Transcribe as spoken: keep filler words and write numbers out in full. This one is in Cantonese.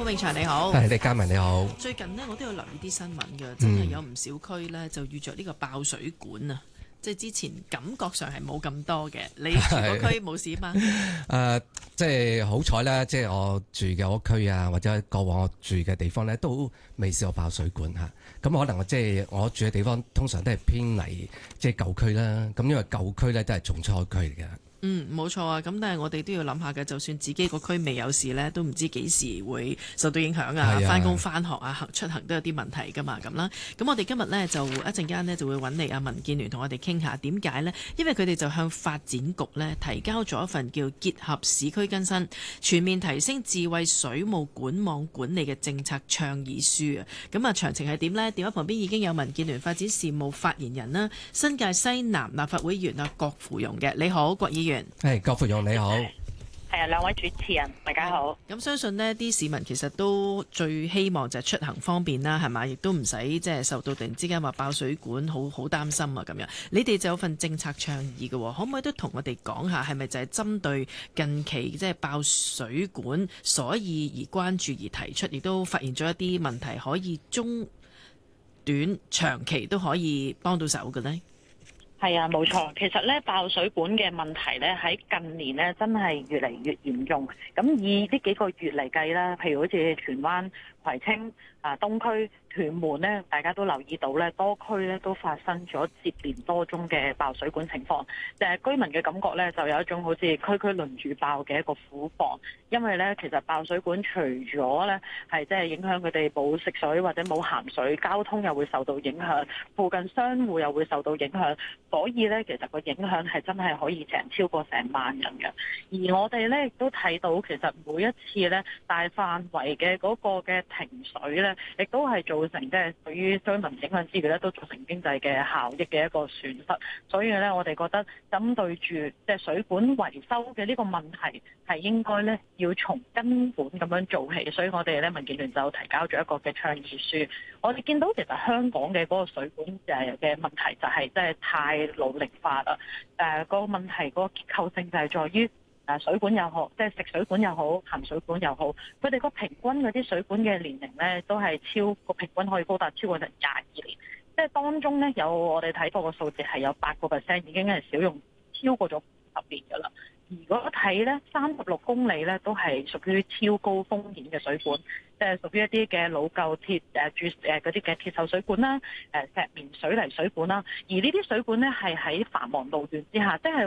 潘永祥你好。 係，李嘉文你好。 最近呢，我都有留意啲新聞嘅，真係有唔少區呢，就遇着呢個爆水管啊！即係之前感覺上係冇咁多嘅，你住嗰區冇事嘛？ 誒、呃，即係好彩啦，即係我住嘅嗰區啊，或者過往我住嘅地方咧，都未試過爆水管嚇。咁可能我即係我住嘅地方，通常都係偏離即係舊區啦。咁因為舊區咧都係重災區嚟嘅。 嗯，冇錯啊。咁但係我哋都要諗下嘅，就算自己個區未有事呢，都唔知幾時會受到影響啊！翻工翻學啊，行出行都有啲問題噶嘛，咁啦。咁我哋今日呢，就一陣間呢，就會揾嚟啊民建聯同我哋傾下點解呢？因為佢哋就向發展局呢提交咗一份叫結合市區更新，全面提升智慧水務管網管理嘅政策倡議書啊。咁啊，詳情係點呢？電話旁邊已經有民建聯發展事務發言人啦，新界西南立法會議員啊郭芙蓉嘅。你好，郭議員。 係，郭芙蓉你好。 係啊，兩位主持人大家好。 咁相信呢啲市民其實都最希望就係出行方便啦，係咪？亦都唔使即係受到突然之間話爆水管，好好擔心啊咁樣。你哋就有份政策倡議嘅，可唔可以都同我哋講下，係咪就係針對近期即係爆水管，所以而關注而提出，亦都發現咗一啲問題，可以中短長期都可以幫到手嘅呢？ 係啊，冇錯。其實咧，爆水管嘅問題咧，喺近年咧真係越嚟越嚴重。咁以呢幾個月嚟計啦，譬如好似荃灣、葵青、啊東區、屯門咧，大家都留意到咧，多區咧都發生咗接連多宗嘅爆水管情況。就係居民嘅感覺咧，就有一種好似區區輪住爆嘅一個苦況。因為咧，其實爆水管除咗咧係即係影響佢哋冇食水或者冇鹹水，交通又會受到影響，附近商戶又會受到影響。所以咧，其實個影響係真係可以成超過成萬人嘅。而我哋咧亦都睇到，其實每一次咧大範圍嘅嗰個嘅停水咧，亦都係造成即係對於居民影響之餘咧，都造成經濟嘅效益嘅一個損失。所以咧，我哋覺得針對住即係水管維修嘅呢個問題，係應該咧要從根本咁樣做起。所以我哋咧民建聯就提交咗一個嘅倡議書。我哋見到其實香港嘅嗰個水管誒嘅問題就係即係太老齡化啦。誒個問題個結構性就係在於誒水管又好，即係食水管又好，鹹水管又好，佢哋個平均嗰啲水管嘅年齡咧，都係超個平均可以高達超過成廿二年。即係當中咧有我哋睇過個數字係有八個 percent 已經係少用超過咗十年㗎啦。如果睇咧三十六公里咧都係屬於超高風險嘅水管，即係屬於一啲嘅老舊鐵誒注誒嗰啲嘅鐵鏽水管啦、誒石棉水泥水管啦，而呢啲水管咧係喺繁忙路段之下，即係